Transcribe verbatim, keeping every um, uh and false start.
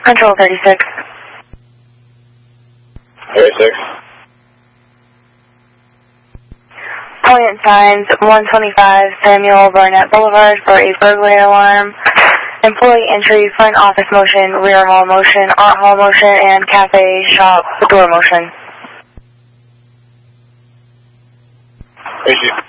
Control thirty-six. thirty-six. Point signs one twenty-five Samuel Barnett Boulevard for a burglary alarm. Employee entry, front office motion, rear hall motion, art hall motion, and cafe shop door motion. Thank you.